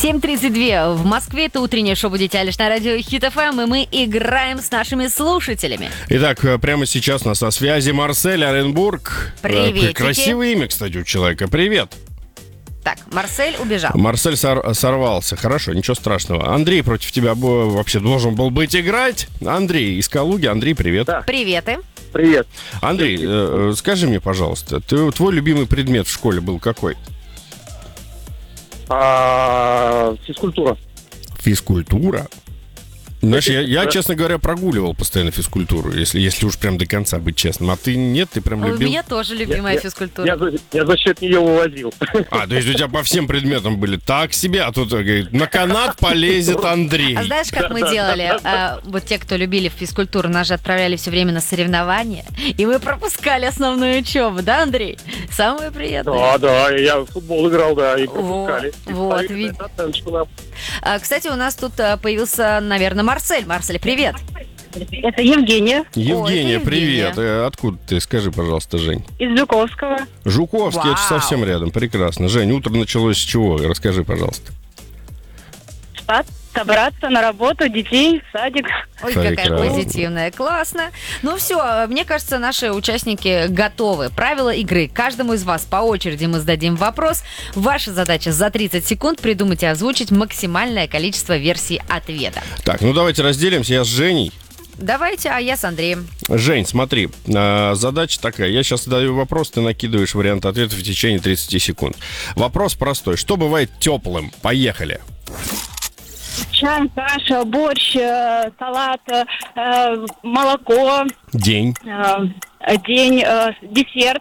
7:32 в Москве. Это утреннее шоу «Будите лишь» на радио Хит ФМ, и мы играем с нашими слушателями. Итак, прямо сейчас у нас на связи Марсель Оренбург. Приветики. Красивое имя, кстати, у человека. Привет. Так, Марсель убежал. Марсель сорвался. Хорошо, ничего страшного. Андрей против тебя вообще должен был быть играть. Андрей из Калуги. Андрей, привет. Да. Приветы. Привет. Андрей, скажи мне, пожалуйста, твой любимый предмет в школе был какой? Физкультура. Физкультура? Знаешь, я, честно говоря, прогуливал постоянно физкультуру, если уж прям до конца быть честным. А ты нет, ты прям У любил? меня тоже любимая физкультура. Я за счет нее вывозил. То есть у тебя по всем предметам были так себе, а тут, говорит, на канат полезет Андрей. А знаешь, как мы делали? Вот те, кто любили физкультуру, нас же отправляли все время на соревнования, и мы пропускали основную учебу, да, Андрей? Самое приятное. Да, я в футбол играл, да, и пропускали. Вот, кстати, у нас тут появился, наверное, Марсель. Марсель, привет. Это Евгения Евгения, Евгения. привет. Откуда ты? Скажи, пожалуйста, Жень. из Жуковского. Жуковский, это же Вау. совсем рядом. Прекрасно. Жень, утро началось с чего? Расскажи, пожалуйста. Спать, собраться на работу, детей, в садик. Ой, какая Прекрасно. позитивная, классно. Ну все, мне кажется, наши участники готовы. Правила игры. Каждому из вас по очереди мы зададим вопрос. Ваша задача за 30 секунд придумать и озвучить максимальное количество версий ответа. Так, ну давайте разделимся. Я с Женей. Давайте, а я с Андреем. Жень, смотри, задача такая. Я сейчас задаю вопрос, ты накидываешь вариант ответа в течение 30 секунд. Вопрос простой. Что бывает теплым? Поехали. Чай, каша, борщ, салат, молоко, День. день, десерт,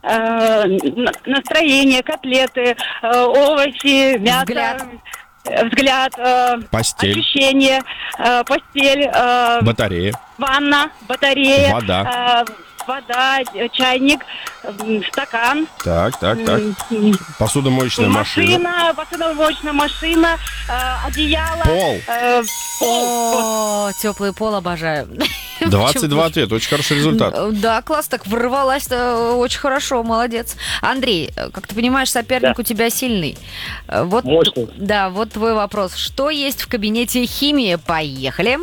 настроение, котлеты, овощи, мясо. Взгляд, Постель. ощущение, постель, Батарея. ванна, батарея, Вода. вода, чайник, стакан, Так. Посудомоечная машина. посудомоечная машина, одеяло, Пол. пол. О, теплый пол обожаю. 22 ответа. Очень хороший результат. Да, класс, так ворвалась очень хорошо, молодец. Андрей, как ты понимаешь, соперник у тебя сильный. Вот, Мощный. да, вот твой вопрос. Что есть в кабинете химии? Поехали.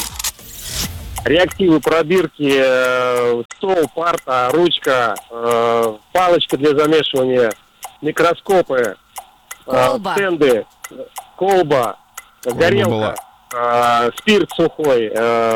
Реактивы, пробирки, стол, парта, ручка, палочка для замешивания, микроскопы, Колба. стенды, колба, горелка, спирт сухой.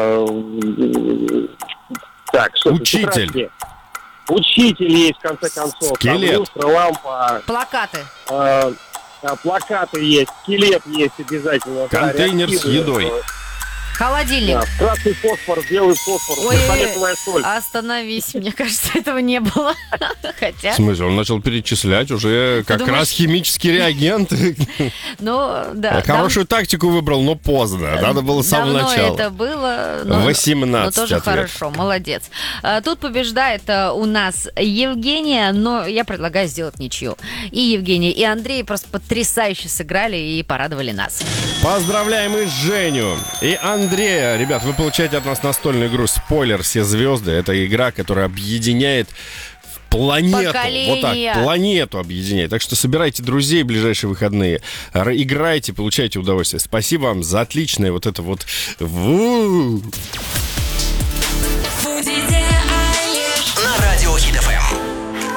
Так, что тут? Учитель. Тетрадки. Учитель есть, в конце концов. Скелет. Там люстра, лампа, Плакаты. плакаты есть, скелет есть обязательно. Контейнер с едой. Холодильник. Красный фосфор, белый фосфор, Ой, фиолетовая соль. остановись, мне кажется, этого не было. Хотя, В смысле, он начал перечислять уже как думаешь- раз химический реагент. ну, да. Хорошую тактику выбрал, но поздно. Надо было с самого Давно начала. это было. Но 18 тоже ответов. хорошо, молодец. Тут побеждает у нас Евгения, но я предлагаю сделать ничью. И Евгения, и Андрей просто потрясающе сыграли и порадовали нас. Поздравляем и Женю, и Андрея. Ребят, вы получаете от нас настольную игру «Спойлер. Все звезды». Это игра, которая объединяет планету. Поколения. Вот так, планету объединяет. Так что собирайте друзей в ближайшие выходные. Играйте, получайте удовольствие. Спасибо вам за отличное вот это вот... Будете